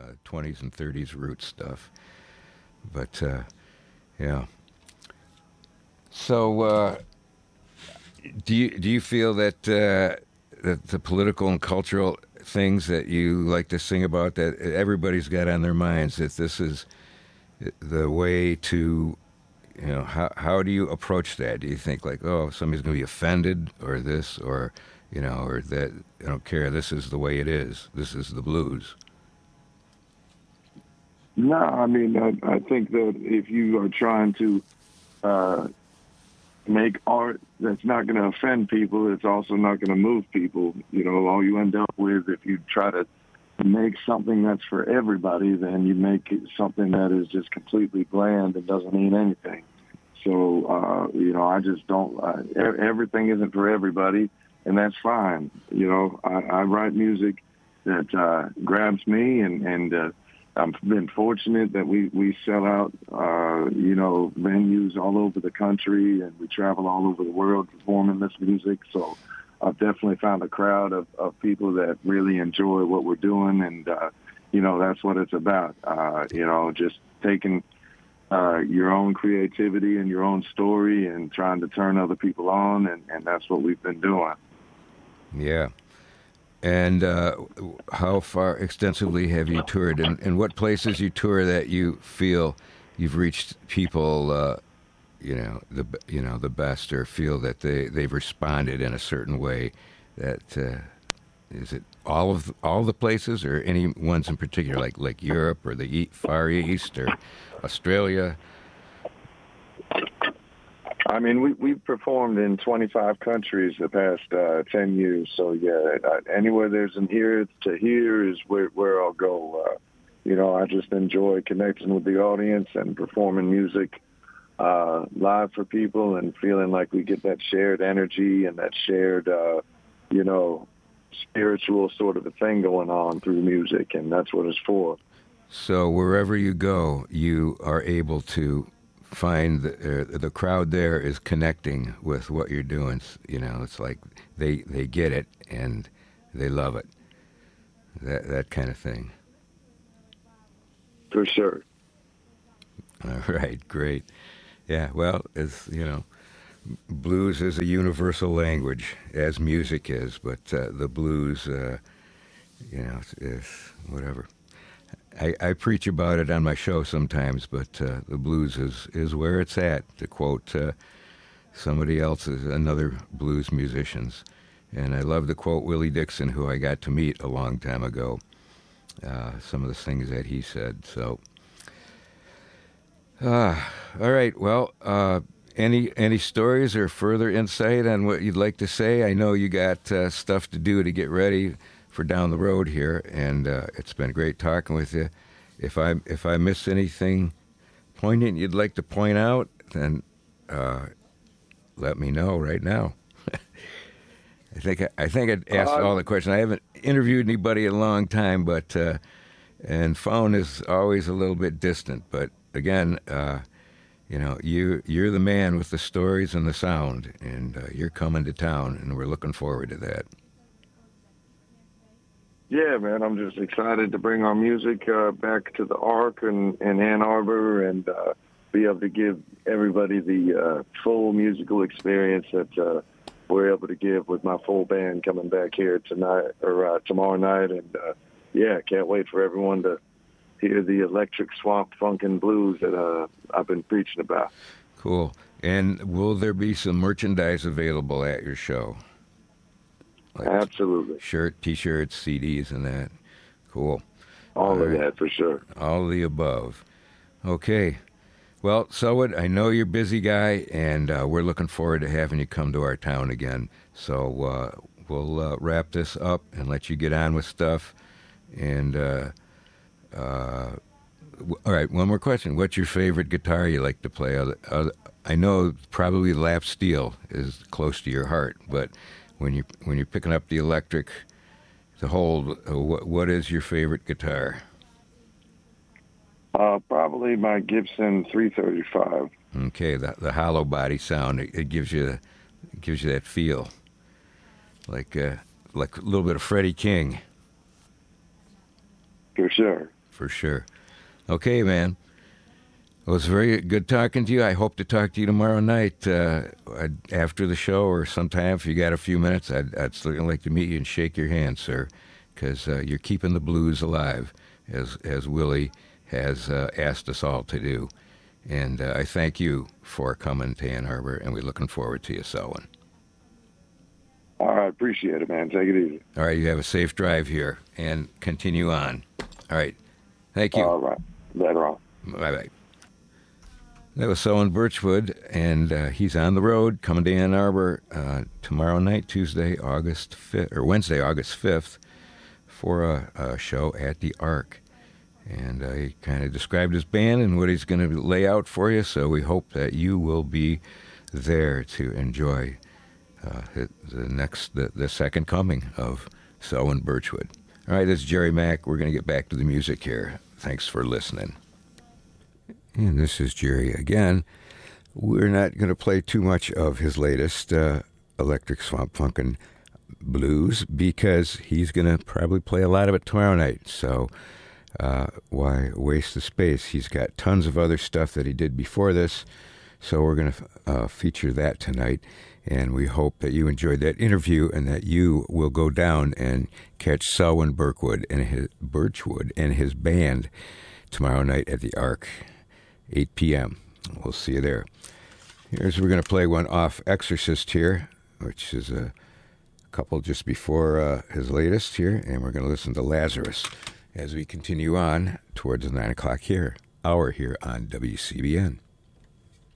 20s and 30s root stuff. But yeah. So do you feel that that the political and cultural things that you like to sing about, that everybody's got on their minds, that this is the way to, how do you approach that? Do you think like, oh, somebody's going to be offended or this or, or that, I don't care, this is the way it is. This is the blues. No, I mean, I think that if you are trying to make art that's not going to offend people, it's also not going to move people. All you end up with, if you try to make something that's for everybody, then you make it something that is just completely bland and doesn't mean anything. So, I just don't, everything isn't for everybody, and that's fine. I write music that grabs me, and I've been fortunate that we sell out, venues all over the country, and we travel all over the world performing this music. So I've definitely found a crowd of people that really enjoy what we're doing, and, that's what it's about, just taking your own creativity and your own story and trying to turn other people on, and that's what we've been doing. Yeah. And how far extensively have you toured, and what places you tour that you feel you've reached people, the best, or feel that they've responded in a certain way? That is it all the places, or any ones in particular, like Europe or the Far East or Australia? I mean, we've performed in 25 countries the past 10 years. So, yeah, anywhere there's an ear to hear is where I'll go. I just enjoy connecting with the audience and performing music live for people and feeling like we get that shared energy and that shared, spiritual sort of a thing going on through music, and that's what it's for. So wherever you go, you are able to find the crowd there is connecting with what you're doing. It's like they get it and they love it. That kind of thing. For sure. All right, great. Yeah, well, it's blues is a universal language, as music is, but the blues, is whatever. I preach about it on my show sometimes, but the blues is where it's at, to quote somebody else's, another blues musicians. And I love to quote Willie Dixon, who I got to meet a long time ago, some of the things that he said. So, all right, well, any stories or further insight on what you'd like to say? I know you got stuff to do to get ready for down the road here, and it's been great talking with you. If I miss anything poignant you'd like to point out, then let me know right now. I think I'd asked all the questions. I haven't interviewed anybody in a long time, but and phone is always a little bit distant. But again, you're the man with the stories and the sound, and you're coming to town, and we're looking forward to that. Yeah, man, I'm just excited to bring our music back to the Ark in Ann Arbor and be able to give everybody the full musical experience that we're able to give with my full band coming back here tonight or tomorrow night. And, can't wait for everyone to hear the electric swamp funk and blues that I've been preaching about. Cool. And will there be some merchandise available at your show? Like absolutely. Shirt, T-shirts, CDs, and that. Cool. All of that, for sure. All of the above. Okay. Well, Selwood, I know you're a busy guy, and we're looking forward to having you come to our town again. So we'll wrap this up and let you get on with stuff. And, all right, one more question. What's your favorite guitar you like to play? I know probably lap steel is close to your heart, but when you're picking up the electric to hold, what is your favorite guitar? Probably my Gibson 335. Okay, the hollow body sound, it gives you that feel, like a little bit of Freddie King. For sure. for sure. Okay, man. Well, it's very good talking to you. I hope to talk to you tomorrow night after the show or sometime. If you got a few minutes, I'd still like to meet you and shake your hand, sir, because you're keeping the blues alive, as Willie has asked us all to do. And I thank you for coming to Ann Arbor, and we're looking forward to you, Selwyn. All right, appreciate it, man. Take it easy. All right, you have a safe drive here, and continue on. All right, thank you. All right, later on. Bye-bye. That was Selwyn Birchwood, and he's on the road coming to Ann Arbor tomorrow night, Wednesday, August 5th, for a show at the Ark. And he kind of described his band and what he's going to lay out for you, so we hope that you will be there to enjoy the second coming of Selwyn Birchwood. All right, this is Jerry Mack. We're going to get back to the music here. Thanks for listening. And this is Jerry again. We're not going to play too much of his latest Electric Swamp Funkin' Blues because he's going to probably play a lot of it tomorrow night. So why waste the space? He's got tons of other stuff that he did before this. So we're going to feature that tonight. And we hope that you enjoyed that interview and that you will go down and catch Selwyn Birchwood and his band tomorrow night at the Ark. 8 p.m. We'll see you there. We're going to play one off Exorcist here, which is a couple just before his latest here, and we're going to listen to Lazarus as we continue on towards the 9 o'clock hour here on WCBN.